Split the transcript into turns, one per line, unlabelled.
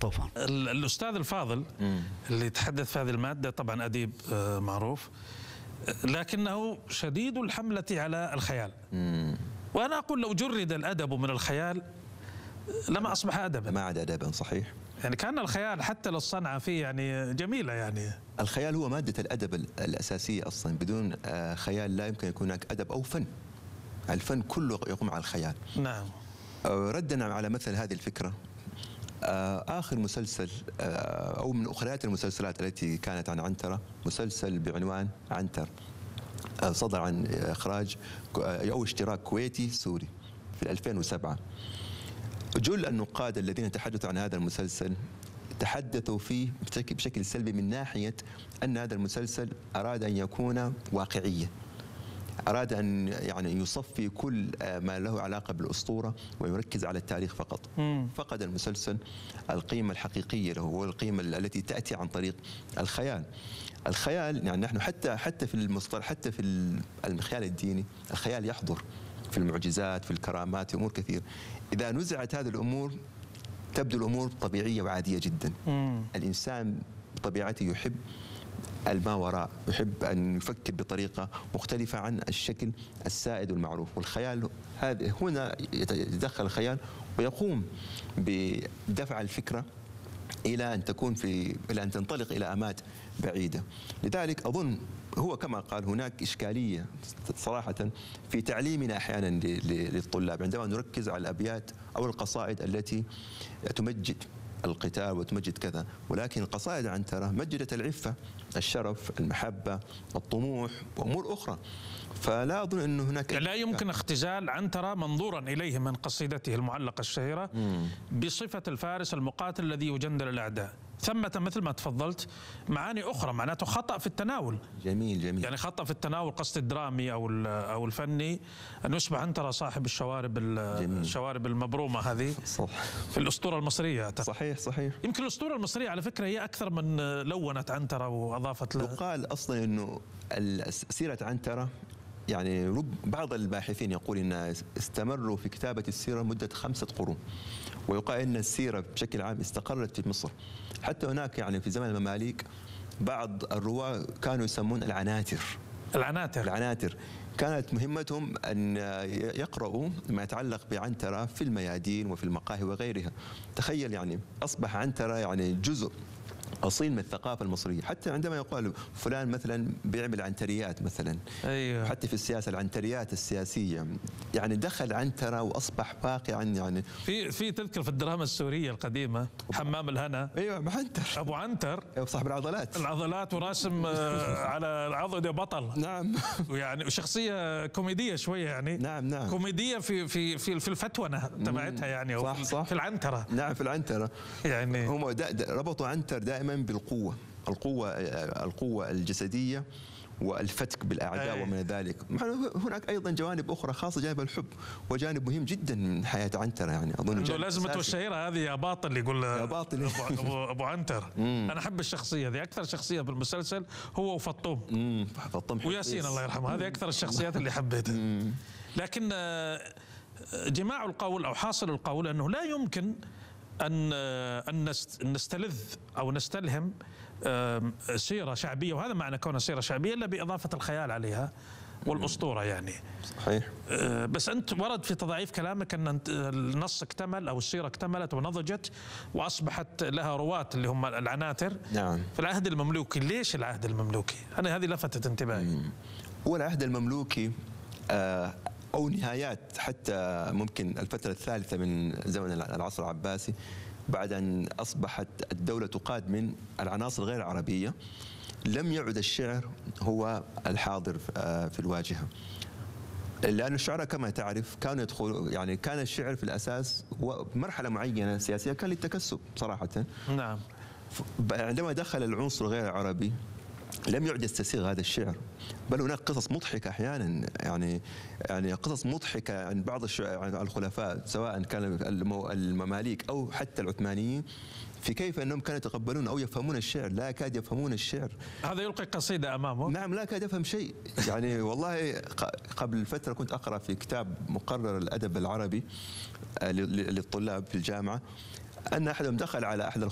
طبعا.
الأستاذ الفاضل اللي يتحدث في هذه المادة طبعا أديب معروف، لكنه شديد الحملة على الخيال. وأنا أقول لو جرد الأدب من الخيال لما أصبح أدبا،
ما عاد أدبا. صحيح.
يعني كان الخيال حتى للصنعة فيه يعني جميلة. يعني
الخيال هو مادة الأدب الأساسية أصلا، بدون خيال لا يمكن يكون هناك أدب أو فن. الفن كله يقوم على الخيال.
نعم.
ردا على مثل هذه الفكرة، آخر مسلسل أو من أخريات المسلسلات التي كانت عن عنترة، مسلسل بعنوان عنتر، صدر عن إخراج أو اشتراك كويتي سوري في 2007. جل النقاد الذين تحدثوا عن هذا المسلسل تحدثوا فيه بشكل سلبي، من ناحية أن هذا المسلسل أراد أن يكون واقعيا، أراد أن يعني يصفي كل ما له علاقة بالأسطورة ويركز على التاريخ فقط. فقد المسلسل القيمة الحقيقية له، والقيمة التي تأتي عن طريق الخيال. الخيال يعني نحن حتى في المصطلح، حتى في الخيال الديني، الخيال يحضر في المعجزات، في الكرامات، في أمور كثير. إذا نزعت هذه الأمور تبدو الأمور طبيعية وعادية جدا. الإنسان بطبيعته يحب الماوراء، يحب أن يفكر بطريقة مختلفة عن الشكل السائد والمعروف. والخيال هنا يتدخل الخيال ويقوم بدفع الفكرة إلى أن تنطلق إلى آمات بعيدة. لذلك أظن هو كما قال هناك إشكالية صراحة في تعليمنا أحيانا للطلاب عندما نركز على الأبيات أو القصائد التي تمجد القتال وتمجد كذا، ولكن قصائد عنترة مجدت العفة، الشرف، المحبة، الطموح وأمور أخرى. فلا أظن أنه هناك
لا يمكن اختزال عنترة منظورا إليه من قصيدته المعلقة الشهيرة بصفة الفارس المقاتل الذي يجندل الأعداء. ثمة مثل ما تفضلت معاني أخرى، معناته خطأ في التناول.
جميل جميل.
يعني خطأ في التناول، قصد الدرامي أو الفني، أن يصبح عنترة صاحب الشوارب المبرومة هذه. صح. في الأسطورة المصرية أعتقد.
صحيح صحيح.
يمكن الأسطورة المصرية على فكرة هي أكثر من لونت عنترة وأضافت له.
يقال أصلا أنه سيرة عنترة، يعني بعض الباحثين يقول أن استمروا في كتابة السيرة مدة 5 قرون، ويقال أن السيرة بشكل عام استقرت في مصر. حتى هناك يعني في زمن المماليك بعض الرواة كانوا يسمون العناتر كانت مهمتهم أن يقرأوا ما يتعلق بعنترة في الميادين وفي المقاهي وغيرها. تخيل يعني أصبح عنترة يعني جزء أصيل من الثقافة المصرية. حتى عندما يقال فلان مثلا بيعمل عنتريات مثلا، أيوه. حتى في السياسة العنتريات السياسية، يعني دخل عنترة وأصبح واقعا. يعني
في تذكر في الدراما السورية القديمة حمام الهنا،
أيوه عنتر،
أبو عنتر
صاحب العضلات
وراسم على العضد بطل.
نعم.
ويعني شخصية كوميدية شوية يعني.
نعم.
كوميدية في الفتونة تبعتها يعني، أو
صح.
في العنترة.
نعم في العنترة.
يعني
هم ربطوا عنتر دائما بالقوة، القوة الجسدية والفتك بالأعداء وما ذلك. هناك أيضا جوانب أخرى، خاصة جانب الحب، وجانب مهم جدا من حياة عنترة. يعني أظن
لازمته الشهيرة هذه يا باطل، يقول يا باطل أبو عنتر. أنا أحب الشخصية ذي، أكثر شخصية في المسلسل هو وفطوم وياسين الله يرحمه. هذه أكثر الشخصيات اللي حبيتها. لكن جماع القول أو حاصل القول أنه لا يمكن أن نستلذ أو نستلهم سيرة شعبية، وهذا معنى كونها سيرة شعبية، إلا بإضافة الخيال عليها والأسطورة يعني.
صحيح.
بس أنت ورد في تضعيف كلامك أن النص اكتمل أو السيرة اكتملت ونضجت وأصبحت لها رواة اللي هم العناتر.
نعم.
في العهد المملوكي. ليش العهد المملوكي؟ أنا هذه لفتت انتباهي.
هو العهد المملوكي أو نهايات حتى ممكن الفترة الثالثة من زمن العصر العباسي، بعد أن أصبحت الدولة تقاد من العناصر غير العربية، لم يعد الشعر هو الحاضر في الواجهة. لأن الشعراء كما تعرف كانوا يدخلوا، يعني كان الشعر في الأساس هو مرحلة معينة سياسية كان للتكسب صراحة.
نعم.
عندما دخل العنصر غير العربي لم يعد يستسيغ هذا الشعر، بل هناك قصص مضحكة أحيانا، يعني قصص مضحكة عن بعض الخلفاء سواء كان المماليك أو حتى العثمانيين، في كيف أنهم كانوا يتقبلون أو يفهمون الشعر، لا يكاد يفهمون الشعر.
هذا يلقي قصيدة أمامه.
نعم لا يكاد يفهم شيء. يعني والله قبل فترة كنت أقرأ في كتاب مقرر الأدب العربي للطلاب في الجامعة، أن أحدهم دخل على أحد